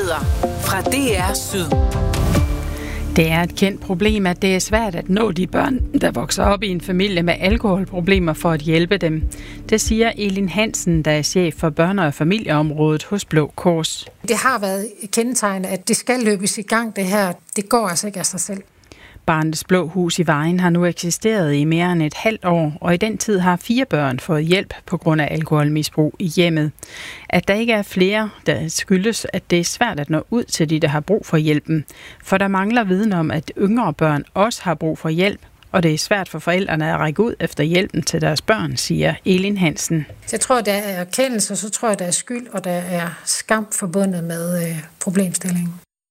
Nyheder fra DR Syd. Det er et kendt problem, at det er svært at nå de børn, der vokser op i en familie med alkoholproblemer for at hjælpe dem. Det siger Elin Hansen, der er chef for børne- og familieområdet hos Blå Kors. Det har været kendetegnet, at det skal løbes i gang, det her. Det går altså ikke af sig selv. Barnets Blå Hus i Vejen har nu eksisteret i mere end et halvt år, og i den tid har 4 børn fået hjælp på grund af alkoholmisbrug i hjemmet. At der ikke er flere, der skyldes, at det er svært at nå ud til de, der har brug for hjælpen. For der mangler viden om, at yngre børn også har brug for hjælp, og det er svært for forældrene at række ud efter hjælpen til deres børn, siger Elin Hansen. Jeg tror, der er erkendelse, og så tror jeg, der er skyld, og der er skam forbundet med problemstillingen.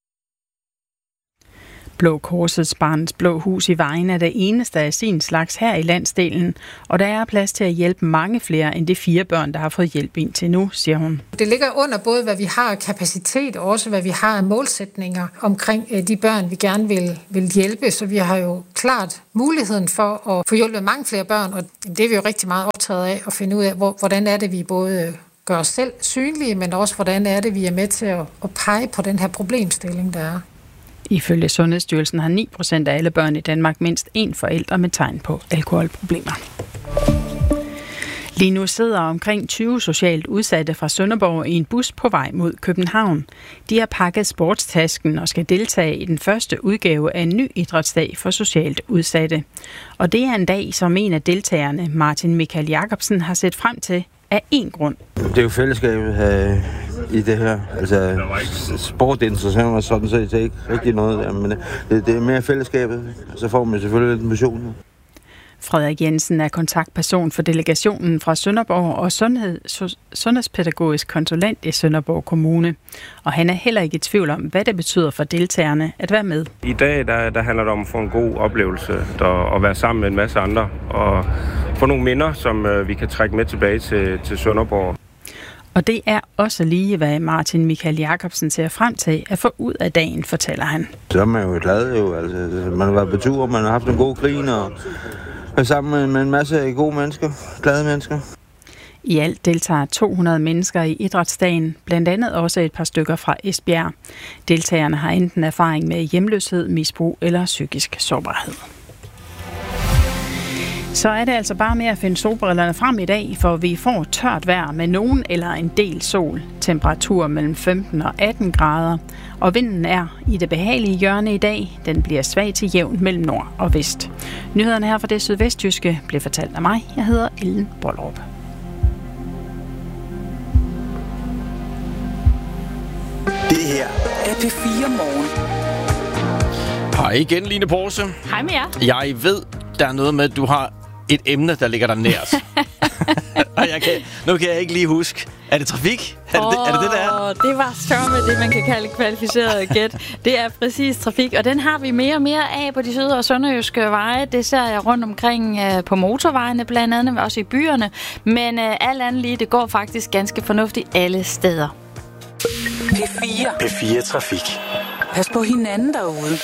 Blå Korsets Barnets Blå Hus i Vejen er det eneste af sin slags her i landsdelen, og der er plads til at hjælpe mange flere end de 4 børn, der har fået hjælp indtil nu, siger hun. Det ligger under både, hvad vi har af kapacitet, og også hvad vi har af målsætninger omkring de børn, vi gerne vil hjælpe. Så vi har jo klart muligheden for at få hjulpet mange flere børn, og det er vi jo rigtig meget optaget af at finde ud af, hvordan er det, vi både gør os selv synlige, men også hvordan er det, vi er med til at pege på den her problemstilling, der er. Ifølge Sundhedsstyrelsen har 9% af alle børn i Danmark mindst én forælder med tegn på alkoholproblemer. Lige nu sidder omkring 20 socialt udsatte fra Sønderborg i en bus på vej mod København. De har pakket sportstasken og skal deltage i den første udgave af en ny idrætsdag for socialt udsatte. Og det er en dag, som en af deltagerne, Martin Michael Jacobsen, har set frem til af én grund. Det er jo fællesskabet i det her. Altså, sport interesserer mig sådan set ikke rigtig noget der, men det er mere fællesskabet. Så får man selvfølgelig lidt motion. Frederik Jensen er kontaktperson for delegationen fra Sønderborg og sundhedspædagogisk konsulent i Sønderborg Kommune. Og han er heller ikke i tvivl om, hvad det betyder for deltagerne at være med. I dag der handler det om at få en god oplevelse og være sammen med en masse andre og få nogle minder, som vi kan trække med tilbage til Sønderborg. Og det er også lige, hvad Martin Michael Jacobsen ser frem til at få ud af dagen, fortæller han. Så er man jo glad jo. Altså, man har været på tur, man har haft en god grin og er sammen med en masse gode mennesker, glade mennesker. I alt deltager 200 mennesker i idrætsdagen, blandt andet også et par stykker fra Esbjerg. Deltagerne har enten erfaring med hjemløshed, misbrug eller psykisk sårbarhed. Så er det altså bare med at finde solbrillerne frem i dag, for vi får tørt vejr med nogen eller en del sol. Temperatur mellem 15 og 18 grader. Og vinden er i det behagelige hjørne i dag. Den bliver svag til jævn mellem nord og vest. Nyhederne her fra det sydvestjyske bliver fortalt af mig. Jeg hedder Ellen Bollerup. Det her er P4 Morgen. Hej igen, Line Porse. Hej med jer. Jeg ved, der er noget med, at du har et emne, der ligger der nært. Og nu kan jeg ikke lige huske. Er det trafik? Er det det, der er? Det var sørme det, man kan kalde kvalificeret gæt. Det er præcis trafik, og den har vi mere og mere af på de syd- og sønderjyske veje. Det ser jeg rundt omkring på motorvejene, blandt andet også i byerne. Men alt andet lige, det går faktisk ganske fornuftigt alle steder. P4 Trafik. Pas på hinanden derude.